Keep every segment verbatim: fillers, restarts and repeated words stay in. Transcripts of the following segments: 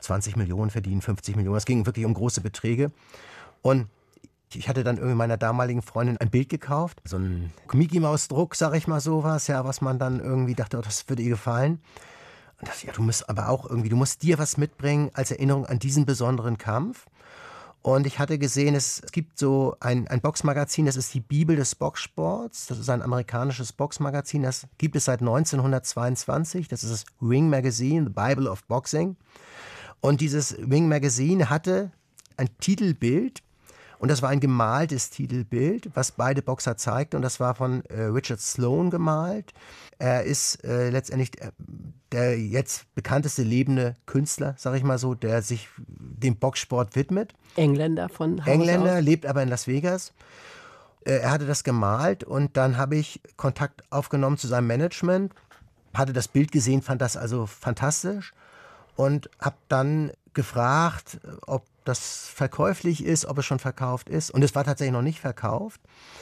zwanzig Millionen verdienen, fünfzig Millionen. Es ging wirklich um große Beträge. Und ich hatte dann irgendwie meiner damaligen Freundin ein Bild gekauft, so ein Mickey-Maus-Druck, sag ich mal sowas, ja, was man dann irgendwie dachte, oh, das würde ihr gefallen. Und dachte, ja, du musst aber auch irgendwie, du musst dir was mitbringen als Erinnerung an diesen besonderen Kampf. Und ich hatte gesehen, es gibt so ein, ein Boxmagazin, das ist die Bibel des Boxsports. Das ist ein amerikanisches Boxmagazin, das gibt es seit neunzehnhundertzweiundzwanzig. Das ist das Ring Magazine, The Bible of Boxing. Und dieses Ring Magazine hatte ein Titelbild, und das war ein gemaltes Titelbild, was beide Boxer zeigte. Und das war von äh, Richard Sloan gemalt. Er ist äh, letztendlich der, der jetzt bekannteste lebende Künstler, sag ich mal so, der sich dem Boxsport widmet. Engländer von Haus Engländer, aus. lebt aber in Las Vegas. Äh, er hatte das gemalt und dann habe ich Kontakt aufgenommen zu seinem Management, hatte das Bild gesehen, fand das also fantastisch und habe dann gefragt, ob das verkäuflich ist, ob es schon verkauft ist. Und es war tatsächlich noch nicht verkauft.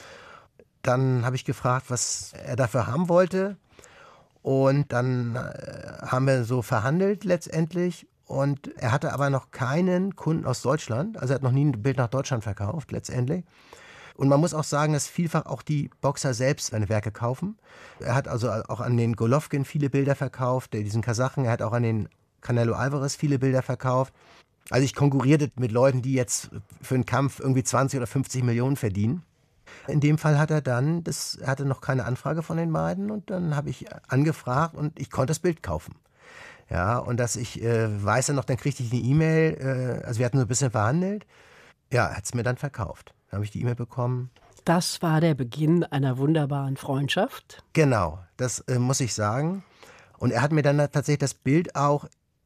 Dann habe ich gefragt, was er dafür haben wollte. Und dann äh, haben wir so verhandelt letztendlich. Und er hatte aber noch keinen Kunden aus Deutschland. Also er hat noch nie ein Bild nach Deutschland verkauft letztendlich. Und man muss auch sagen, dass vielfach auch die Boxer selbst seine Werke kaufen. Er hat also auch an den Golovkin viele Bilder verkauft, diesen Kasachen. Er hat auch an den Canelo Alvarez viele Bilder verkauft. Also ich konkurrierte mit Leuten, die jetzt für einen Kampf irgendwie zwanzig oder fünfzig Millionen verdienen. In dem Fall hat er dann, das, er hatte noch keine Anfrage von den beiden und dann habe ich angefragt und ich konnte das Bild kaufen. Ja, und dass ich äh, weiß ja noch, dann kriegte ich eine E-Mail, äh, also wir hatten so ein bisschen verhandelt. Ja, er hat es mir dann verkauft. Dann habe ich die E-Mail bekommen. Das war der Beginn einer wunderbaren Freundschaft. Genau, das äh, muss ich sagen. Und er hat mir dann tatsächlich das Bild auch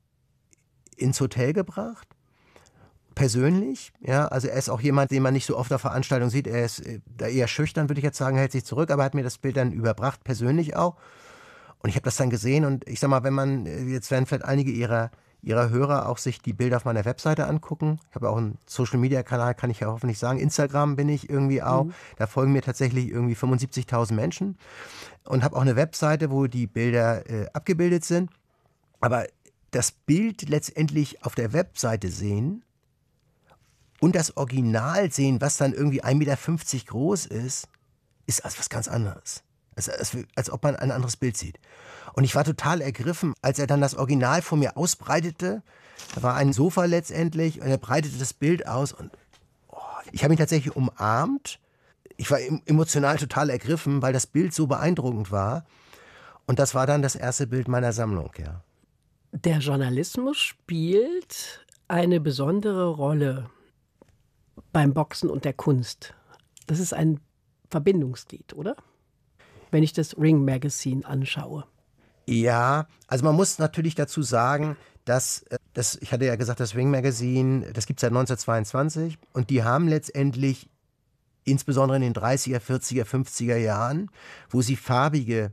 ins Hotel gebracht, persönlich. Ja, also er ist auch jemand, den man nicht so oft auf Veranstaltungen sieht. Er ist da eher schüchtern, würde ich jetzt sagen, hält sich zurück, aber er hat mir das Bild dann überbracht, persönlich auch. Und ich habe das dann gesehen und ich sag mal, wenn man, jetzt werden vielleicht einige ihrer, ihrer Hörer auch sich die Bilder auf meiner Webseite angucken. Ich habe auch einen Social-Media-Kanal, kann ich ja hoffentlich sagen. Instagram bin ich irgendwie auch. Mhm. Da folgen mir tatsächlich irgendwie fünfundsiebzigtausend Menschen und habe auch eine Webseite, wo die Bilder äh, abgebildet sind. Aber das Bild letztendlich auf der Webseite sehen und das Original sehen, was dann irgendwie ein Meter fünfzig groß ist, ist als was ganz anderes. Als, als, als ob man ein anderes Bild sieht. Und ich war total ergriffen, als er dann das Original vor mir ausbreitete. Da war ein Sofa letztendlich und er breitete das Bild aus. Und oh, ich habe ihn tatsächlich umarmt. Ich war emotional total ergriffen, weil das Bild so beeindruckend war. Und das war dann das erste Bild meiner Sammlung, ja. Der Journalismus spielt eine besondere Rolle beim Boxen und der Kunst. Das ist ein Verbindungsglied, oder? Wenn ich das Ring Magazine anschaue. Ja, also man muss natürlich dazu sagen, dass, das, ich hatte ja gesagt, das Ring Magazine, das gibt es seit neunzehnhundertzweiundzwanzig und die haben letztendlich, insbesondere in den dreißiger, vierziger, fünfziger Jahren, wo sie farbige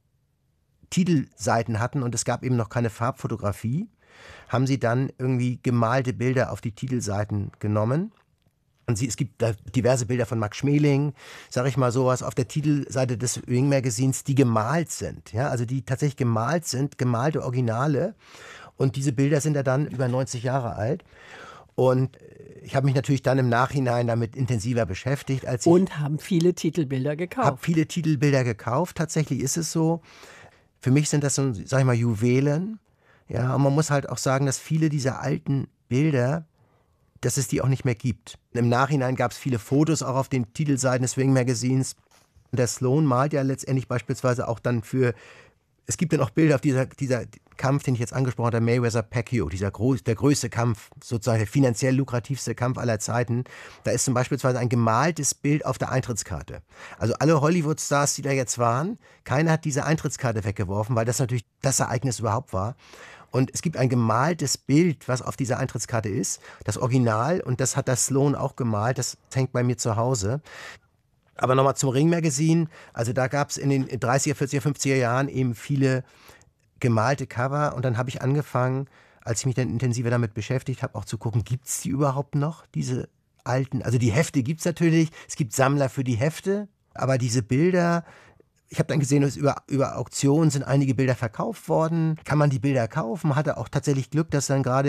Titelseiten hatten und es gab eben noch keine Farbfotografie, haben sie dann irgendwie gemalte Bilder auf die Titelseiten genommen. Und sie, es gibt da diverse Bilder von Max Schmeling, sage ich mal sowas, auf der Titelseite des Ring Magazins, die gemalt sind. Ja, also die tatsächlich gemalt sind, gemalte Originale. Und diese Bilder sind ja dann über neunzig Jahre alt. Und ich habe mich natürlich dann im Nachhinein damit intensiver beschäftigt. Als ich Und haben viele Titelbilder gekauft. Habe viele Titelbilder gekauft. Tatsächlich ist es so. Für mich sind das so, sag ich mal, Juwelen. Ja, und man muss halt auch sagen, dass viele dieser alten Bilder, dass es die auch nicht mehr gibt. Im Nachhinein gab es viele Fotos auch auf den Titelseiten des Ring Magazins. Der Sloan malt ja letztendlich beispielsweise auch dann für, es gibt dann auch Bilder auf dieser, dieser Kampf, den ich jetzt angesprochen habe, Mayweather-Pacquiao, dieser groß, der größte Kampf, sozusagen der finanziell lukrativste Kampf aller Zeiten. Da ist zum Beispiel ein gemaltes Bild auf der Eintrittskarte. Also alle Hollywood-Stars, die da jetzt waren, keiner hat diese Eintrittskarte weggeworfen, weil das natürlich das Ereignis überhaupt war. Und es gibt ein gemaltes Bild, was auf dieser Eintrittskarte ist, das Original, und das hat der Sloan auch gemalt, das hängt bei mir zu Hause. Aber nochmal zum Ring Magazine, also da gab es in den dreißiger, vierziger, fünfziger Jahren eben viele gemalte Cover und dann habe ich angefangen, als ich mich dann intensiver damit beschäftigt habe, auch zu gucken, gibt es die überhaupt noch, diese alten, also die Hefte gibt es natürlich, es gibt Sammler für die Hefte, aber diese Bilder, ich habe dann gesehen, dass über, über Auktionen sind einige Bilder verkauft worden. Kann man die Bilder kaufen? Hatte auch tatsächlich Glück, dass dann gerade